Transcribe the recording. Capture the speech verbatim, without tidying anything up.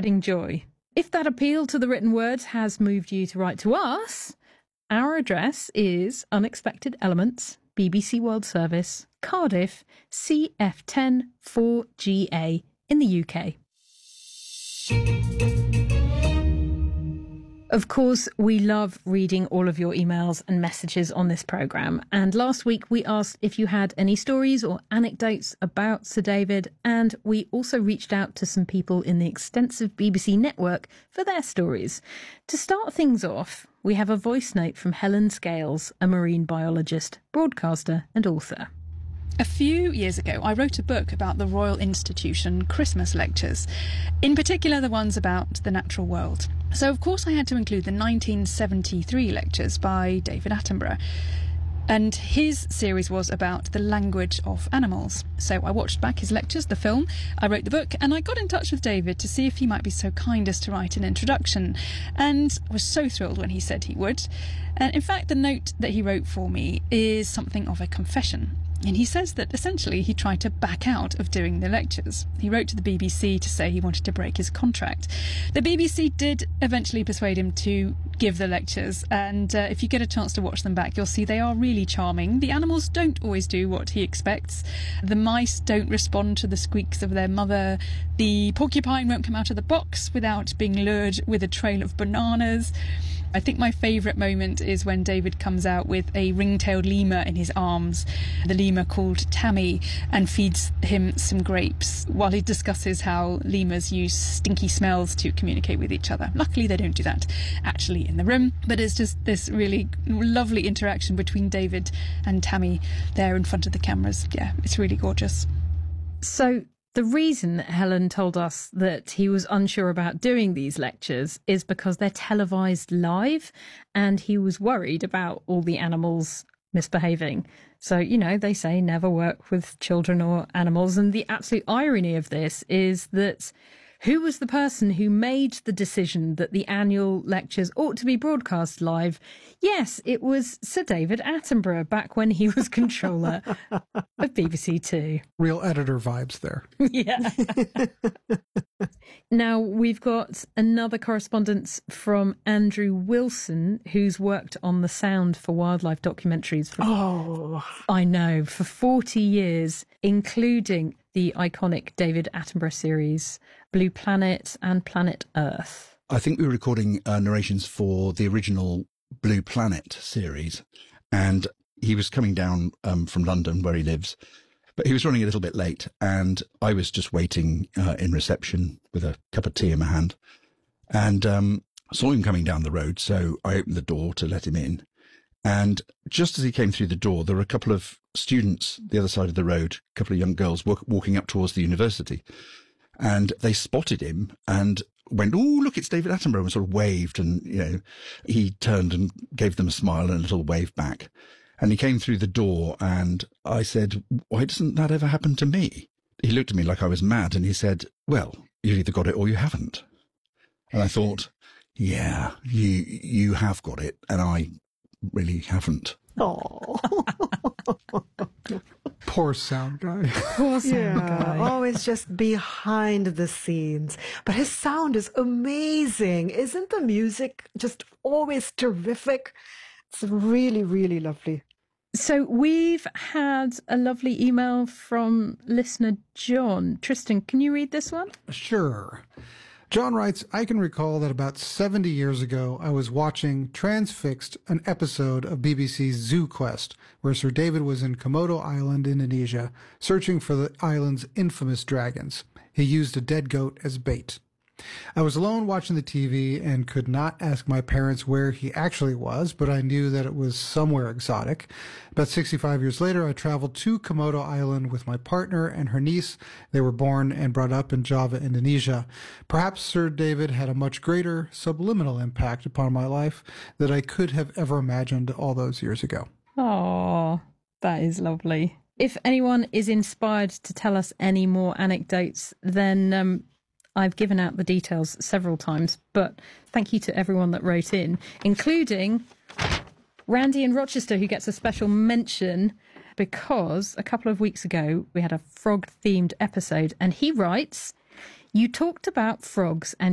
spreading joy. If that appeal to the written word has moved you to write to us, our address is Unexpected Elements, B B C World Service, Cardiff, C F ten four G A in the U K. Of course, we love reading all of your emails and messages on this programme. And last week we asked if you had any stories or anecdotes about Sir David. And we also reached out to some people in the extensive B B C network for their stories. To start things off, we have a voice note from Helen Scales, a marine biologist, broadcaster and author. A few years ago, I wrote a book about the Royal Institution Christmas lectures, in particular the ones about the natural world. So, of course, I had to include the nineteen seventy-three lectures by David Attenborough. And his series was about the language of animals. So I watched back his lectures, the film, I wrote the book, and I got in touch with David to see if he might be so kind as to write an introduction. And I was so thrilled when he said he would. And in fact, the note that he wrote for me is something of a confession. And he says that essentially he tried to back out of doing the lectures. He wrote to the B B C to say he wanted to break his contract. The B B C did eventually persuade him to give the lectures, and uh, if you get a chance to watch them back, you'll see they are really charming. The animals don't always do what he expects. The mice don't respond to the squeaks of their mother. The porcupine won't come out of the box without being lured with a trail of bananas. I think my favourite moment is when David comes out with a ring-tailed lemur in his arms, the lemur called Tammy, and feeds him some grapes while he discusses how lemurs use stinky smells to communicate with each other. Luckily, they don't do that actually in the room, but it's just this really lovely interaction between David and Tammy there in front of the cameras. Yeah, it's really gorgeous. So the reason Helen told us that he was unsure about doing these lectures is because they're televised live, and he was worried about all the animals misbehaving. So, you know, they say never work with children or animals. And the absolute irony of this is that who was the person who made the decision that the annual lectures ought to be broadcast live? Yes, it was Sir David Attenborough back when he was controller of B B C Two. Real editor vibes there. Yeah. Now, we've got another correspondence from Andrew Wilson, who's worked on the sound for wildlife documentaries for, oh, I know, for forty years, including the iconic David Attenborough series, Blue Planet and Planet Earth. I think we were recording uh, narrations for the original Blue Planet series, and he was coming down um, from London, where he lives, but he was running a little bit late, and I was just waiting uh, in reception with a cup of tea in my hand, and um, saw him coming down the road, so I opened the door to let him in. And just as he came through the door, there were a couple of students the other side of the road, a couple of young girls walk, walking up towards the university. And they spotted him and went, "Oh, look, it's David Attenborough," and sort of waved. And, you know, he turned and gave them a smile and a little wave back. And he came through the door, and I said, "Why doesn't that ever happen to me?" He looked at me like I was mad, and he said, "Well, you've either got it or you haven't." And I thought, yeah, you, you have got it. And I really haven't. Oh, poor sound guy. Poor sound yeah, guy. always just behind the scenes. But his sound is amazing. Isn't the music just always terrific? It's really, really lovely. So we've had a lovely email from listener John. Tristan, can you read this one? Sure. John writes, I can recall that about seventy years ago, I was watching Transfixed, an episode of B B C's Zoo Quest, where Sir David was in Komodo Island, Indonesia, searching for the island's infamous dragons. He used a dead goat as bait. I was alone watching the T V and could not ask my parents where he actually was, but I knew that it was somewhere exotic. About sixty-five years later, I traveled to Komodo Island with my partner and her niece. They were born and brought up in Java, Indonesia. Perhaps Sir David had a much greater subliminal impact upon my life than I could have ever imagined all those years ago. Oh, that is lovely. If anyone is inspired to tell us any more anecdotes, then um, I've given out the details several times, but thank you to everyone that wrote in, including Randy in Rochester, who gets a special mention because a couple of weeks ago we had a frog-themed episode, and he writes, "You talked about frogs and